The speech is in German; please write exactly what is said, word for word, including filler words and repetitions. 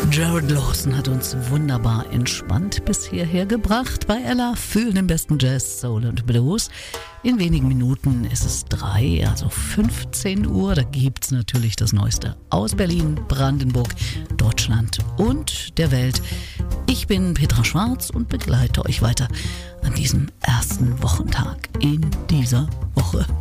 Jared Lawson hat uns wunderbar entspannt bis hierher gebracht. Bei Ella fühlen den besten Jazz, Soul und Blues. In wenigen Minuten ist es drei, also fünfzehn Uhr. Da gibt's natürlich das Neueste aus Berlin, Brandenburg, Deutschland und der Welt. Ich bin Petra Schwarz und begleite euch weiter an diesem ersten Wochentag in dieser Woche.